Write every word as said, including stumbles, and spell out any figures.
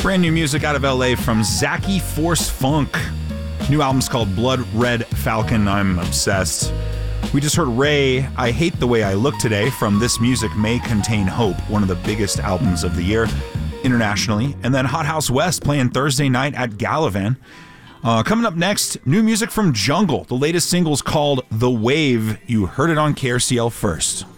Brand new music out of L A from Zacky Force Funk. New album's called Blood Red Falcon. I'm obsessed. We just heard Ray, I Hate the Way I Look Today from This Music May Contain Hope, one of the biggest albums of the year internationally. And then Hot House West playing Thursday night at Galavan. Uh, coming up next, new music from Jungle. The latest single's called The Wave. You heard it on K R C L first.